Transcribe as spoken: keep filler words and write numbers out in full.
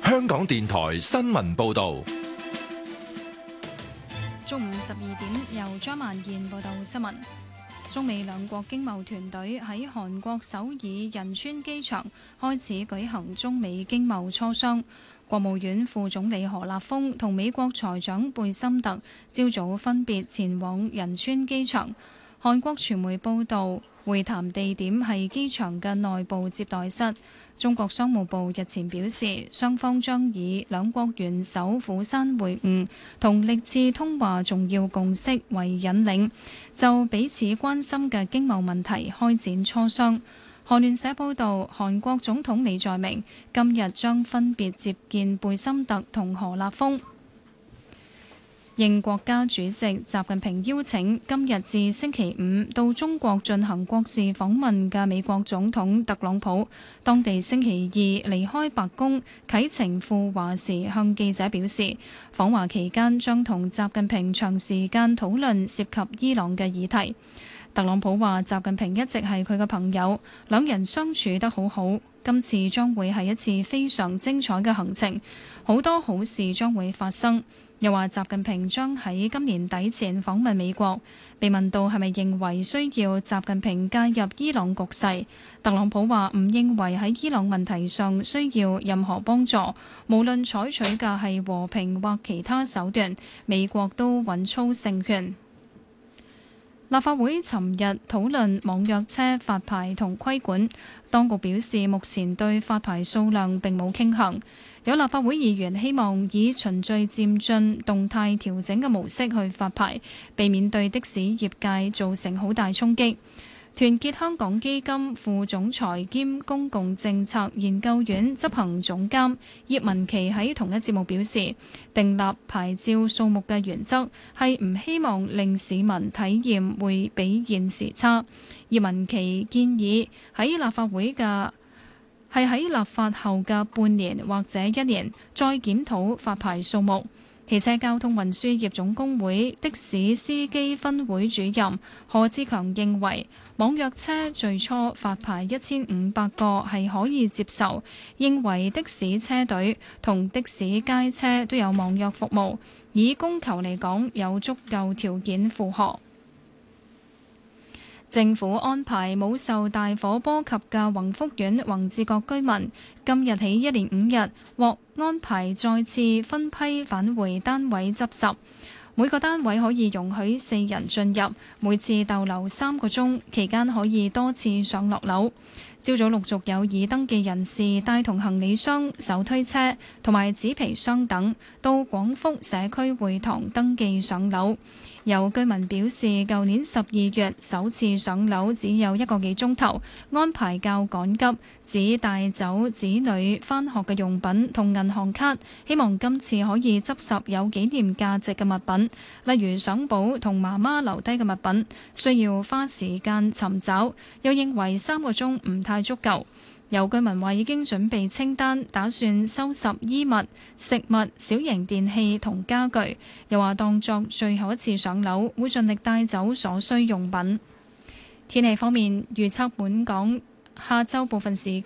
香港電台新聞報道。 中午十二點，由張萬燕報道新聞。中美兩國經貿團隊喺韓國首爾仁川機場開始舉行中美經貿磋商。國務院副總理何立峰同美國財長貝森特朝早分別前往仁川機場。韓國傳媒報道，會談地點係機場嘅內部接待室。中國商務部日前表示，雙方將以兩國元首釜山會晤同歷次通話重要共識為引領，就彼此關心嘅經貿問題開展磋商。韓聯社報導，韓國總統李在明今日將分別接見貝森特同何立峰。應國家主席習近平邀請，今日至星期五到中國進行國事訪問嘅美國總統特朗普，當地星期二離開白宮啟程赴華時，向記者表示，訪華期間將同習近平長時間討論涉及伊朗嘅議題。特朗普話：習近平一直係佢嘅朋友，兩人相處得好好。今次將會係一次非常精彩嘅行程，好多好事將會發生。又話習近平將喺今年底前訪問美國。被問到係咪認為需要習近平介入伊朗局勢，特朗普話唔認為喺伊朗問題上需要任何幫助，無論採取嘅係和平或其他手段，美國都穩操勝券。立法會尋日討論網約車發牌同規管，當局表示目前對發牌數量並冇傾向。有立法會議員希望以循序漸進、動態調整嘅模式去發牌，避免對的士業界造成好大衝擊。團結香港基金副總裁兼公共政策研究院執行總監葉文琪喺同一節目表示，訂立牌照數目嘅原則係唔希望令市民體驗會比現時差。葉文琪建議喺立法會嘅係喺立法後嘅半年或者一年再檢討發牌數目。汽車交通運輸業總工會的士司機分會主任何志強認為，網約車最初發牌一千五百個係可以接受，認為的士車隊同的士街車都有網約服務，以供求嚟講有足夠條件負荷。政府安排冇受大火波及嘅宏福苑宏志閣居民，今日起一連五日獲安排再次分批返回單位執拾。每個單位可以容許四人進入，每次逗留三個鐘，期間可以多次上落樓。朝早陸續有已登記人士帶同行李箱、手推車同埋紙皮箱等到廣福社區會堂登記上樓。有居民表示，舊年十二月首次上樓只有一個幾鐘頭，安排較趕急，只帶走子女返學嘅用品同銀行卡，希望今次可以執拾有紀念價值嘅物品，例如相簿同媽媽留低嘅物品，需要花時間尋找，又認為三個鐘唔太足夠。有居民話已經準備清單，打算收拾衣物、食物、小型電器同家具，又話當作最後一次上樓，會盡力帶走所需用品。天氣方面，預測本港下晝部分時間